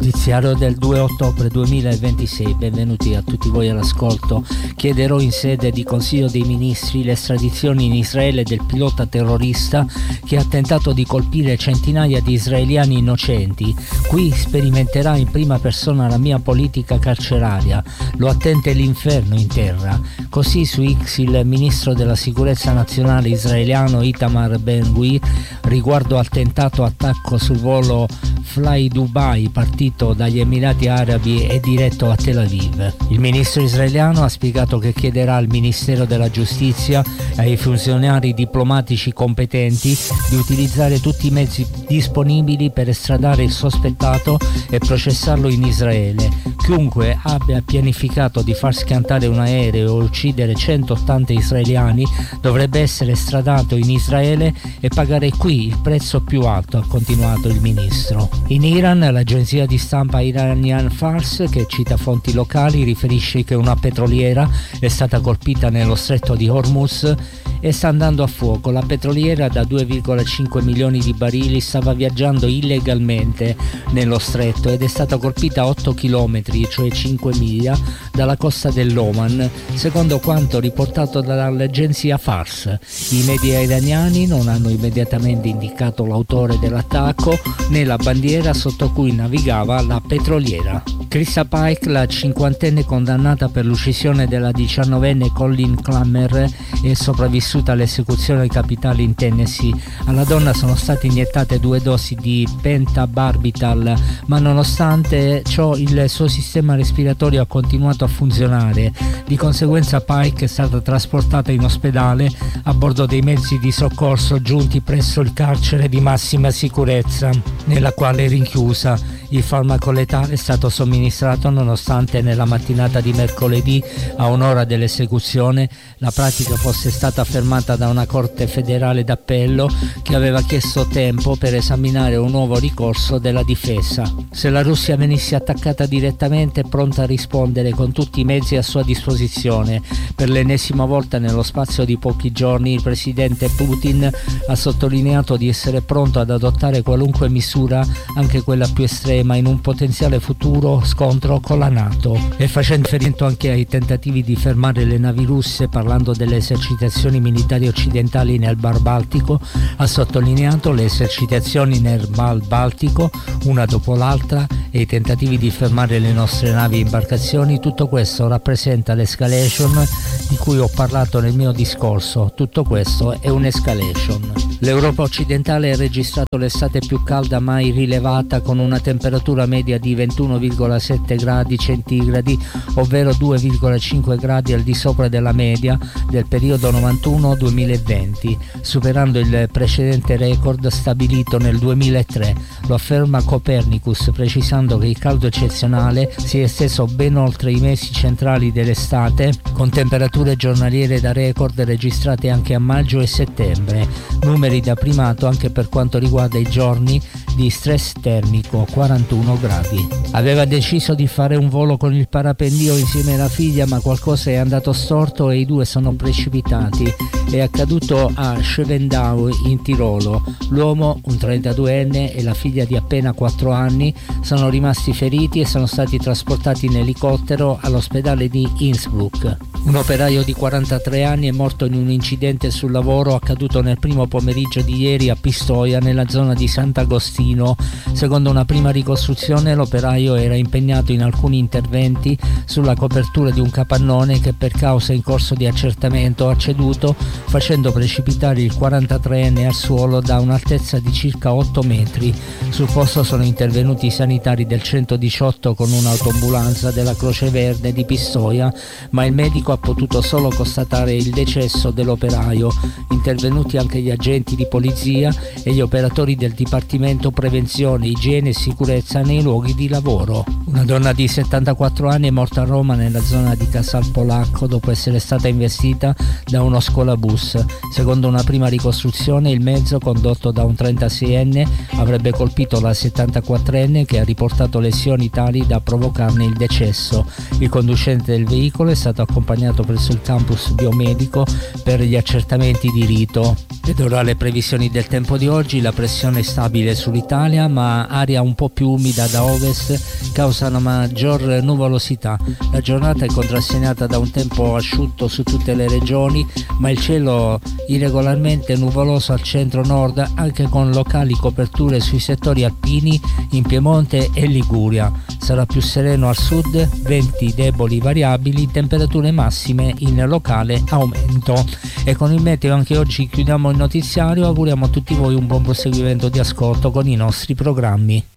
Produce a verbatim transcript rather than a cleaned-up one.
Notiziario del due ottobre duemilaventisei, benvenuti a tutti voi all'ascolto. Chiederò in sede di Consiglio dei Ministri l'estradizione in Israele del pilota terrorista che ha tentato di colpire centinaia di israeliani innocenti. Qui sperimenterà in prima persona la mia politica carceraria, lo attende l'inferno in terra. Così su X il ministro della sicurezza nazionale israeliano Itamar Ben-Gvir riguardo al tentato attacco sul volo Fly Dubai partito dagli Emirati Arabi e diretto a Tel Aviv. Il ministro israeliano ha spiegato che chiederà al Ministero della Giustizia e ai funzionari diplomatici competenti di utilizzare tutti i mezzi disponibili per estradare il sospettato e processarlo in Israele. Chiunque abbia pianificato di far schiantare un aereo o uccidere centottanta israeliani dovrebbe essere estradato in Israele e pagare qui il prezzo più alto, ha continuato il ministro. In Iran, l'agenzia di stampa Iranian Fars, che cita fonti locali, riferisce che una petroliera è stata colpita nello stretto di Hormuz e sta andando a fuoco. La petroliera da due virgola cinque milioni di barili stava viaggiando illegalmente nello stretto ed è stata colpita a otto chilometri, cioè cinque miglia, dalla costa dell'Oman, secondo quanto riportato dall'agenzia Fars. I media iraniani non hanno immediatamente indicato l'autore dell'attacco né la bandiera sotto cui navigava la petroliera. Krista Pike, la cinquantenne condannata per l'uccisione della diciannovenne Colleen Clammer, è sopravvissuta all'esecuzione capitale in Tennessee. Alla donna sono state iniettate due dosi di pentobarbital, ma nonostante ciò il suo sistema respiratorio ha continuato a funzionare. Di conseguenza Pike è stata trasportata in ospedale a bordo dei mezzi di soccorso giunti presso il carcere di massima sicurezza, nella quale è rinchiusa. Il farmaco letale è stato somministrato nonostante nella mattinata di mercoledì, a un'ora dell'esecuzione, la pratica fosse stata fermata da una corte federale d'appello che aveva chiesto tempo per esaminare un nuovo ricorso della difesa. Se la Russia venisse attaccata direttamente è pronta a rispondere con tutti i mezzi a sua disposizione. Per l'ennesima volta nello spazio di pochi giorni il presidente Putin ha sottolineato di essere pronto ad adottare qualunque misura, anche quella più estrema, in un potenziale futuro scontro con la NATO, e facendo riferimento anche ai tentativi di fermare le navi russe, parlando delle esercitazioni militari occidentali nel Mar Baltico, ha sottolineato le esercitazioni nel Mar Baltico una dopo l'altra e i tentativi di fermare le nostre navi e imbarcazioni. Tutto questo rappresenta l'escalation di cui ho parlato nel mio discorso. Tutto questo è un'escalation. L'Europa occidentale ha registrato l'estate più calda mai rilevata, con una temperatura media di ventuno virgola sette gradi centigradi, ovvero due virgola cinque gradi al di sopra della media del periodo novantuno duemilaventi, superando il precedente record stabilito nel duemilatré. Lo afferma Copernicus, precisando che il caldo eccezionale si è esteso ben oltre i mesi centrali dell'estate, con temperature giornaliere da record registrate anche a maggio e settembre, numeri da primato anche per quanto riguarda i giorni di stress termico, quarantuno gradi. Aveva deciso di fare un volo con il parapendio insieme alla figlia, ma qualcosa è andato storto e i due sono precipitati. È accaduto a Schwendau in Tirolo. L'uomo, un trentaduenne, e la figlia di appena quattro anni sono rimasti feriti e sono stati trasportati in elicottero all'ospedale di Innsbruck. Un operaio di quarantatré anni è morto in un incidente sul lavoro accaduto nel primo pomeriggio di ieri a Pistoia, nella zona di Sant'Agostino. Secondo una prima ricostruzione, l'operaio era impegnato in alcuni interventi sulla copertura di un capannone che, per causa in corso di accertamento, ha ceduto, facendo precipitare il quarantatreenne al suolo da un'altezza di circa otto metri. Sul posto sono intervenuti i sanitari del centodiciotto con un'autoambulanza della Croce Verde di Pistoia, ma il medico ha potuto solo constatare il decesso dell'operaio. Intervenuti anche gli agenti di polizia e gli operatori del Dipartimento Prevenzione, Igiene e Sicurezza nei luoghi di lavoro. Una donna di settantaquattro anni è morta a Roma, nella zona di Casal Polacco, dopo essere stata investita da uno scolabus. Secondo una prima ricostruzione, il mezzo, condotto da un trentaseienne, avrebbe colpito la settantaquattrenne, che ha riportato lesioni tali da provocarne il decesso. Il conducente del veicolo è stato accompagnato presso il campus biomedico per gli accertamenti di rito. Ed ora le previsioni del tempo di oggi: la pressione stabile sui Italia, ma aria un po' più umida da ovest causa una maggior nuvolosità. La giornata è contrassegnata da un tempo asciutto su tutte le regioni, ma il cielo irregolarmente nuvoloso al centro-nord, anche con locali coperture sui settori alpini in Piemonte e Liguria. Sarà più sereno al sud, venti deboli variabili, temperature massime in locale aumento. E con il meteo anche oggi chiudiamo il notiziario. Auguriamo a tutti voi un buon proseguimento di ascolto con i nostri programmi.